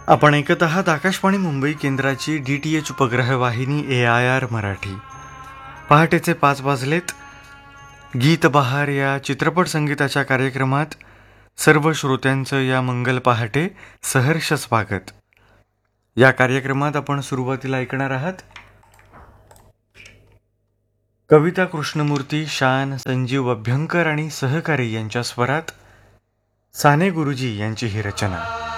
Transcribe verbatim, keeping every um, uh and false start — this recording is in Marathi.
आपण ऐकत आहात आकाशवाणी मुंबई केंद्राची डी टी एच उपग्रह वाहिनी ए आय आर मराठी. पहाटेचे पाच वाजलेत. गीत बहार या चित्रपट संगीताच्या कार्यक्रमात सर्व श्रोत्यांचं या मंगल पहाटे सहर्ष स्वागत. या कार्यक्रमात आपण सुरुवातीला ऐकणार आहात कविता कृष्णमूर्ती, शान, संजीव अभ्यंकर आणि सहकारी यांच्या स्वरात साने गुरुजी यांची ही रचना.